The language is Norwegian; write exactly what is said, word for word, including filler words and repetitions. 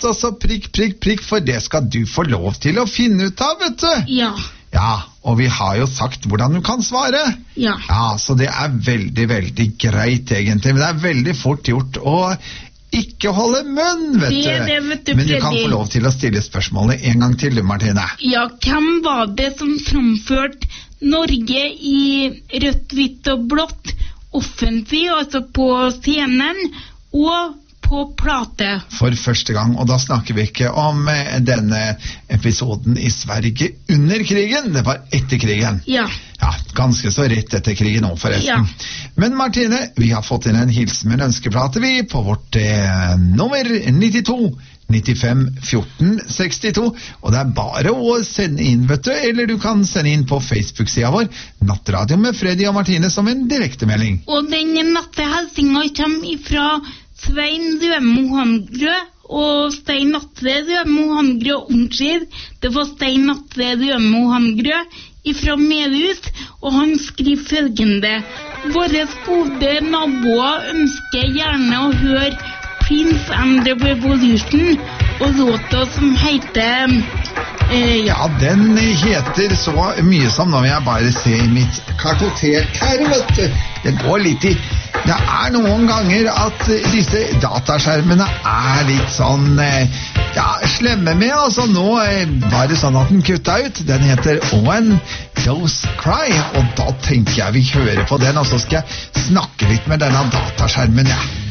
og så prikk, prikk, prikk, for det skal du få lov til å finne ut av, vet du. Ja. Ja, og vi har jo sagt hvordan du kan svare. Ja. Ja, så det er veldig, veldig greit egentlig, men det er veldig fort gjort å ikke holde munn, vet du. Det er det, vet du, men du kan Freddy. få lov til å stille spørsmålet en gang til, du, Martine. Ja, hvem var det som framførte Norge i rødt, hvitt og blått offentlig, altså på scenen og på plate? For første gang, og da snakker vi ikke om eh, denne episoden i Sverige under krigen, det var etter krigen. Ja. Ja, ganske så rett etter krigen nå forresten. Ja. Men Martine, vi har fått inn en hilsen med en ønskeplate vi på vårt eh, nummer nittito nittifem fjorten sekstito, og det er bare å sende inn, vet du, eller du kan sende inn på Facebook-sida vår, Nattradio med Freddy og Martine, som en direktemelding. Og den nattehelsinga kommer ifra Svein Rømo Hamgrø og Stein Atle Rømo Hamgrø Omskir. Det var Stein Atle Rømo Hamgrø ifra Melhus, og han skriver følgende: Våre gode naboer ønsker gjerne å høre Prince and the Revolution og låta som heter eh, ja. Ja, den heter så mye som, nå vil jeg bare se i mitt kartotek her, vet du. Det går litt i, det er noen ganger at disse dataskjermene er litt sånn, eh, ja, slemme med, altså nå eh, var det sånn at den kutta ut. Den heter When Doves Cry, og da tenker jeg vi hører på den, og så skal jeg snakke litt med denne dataskjermen, ja.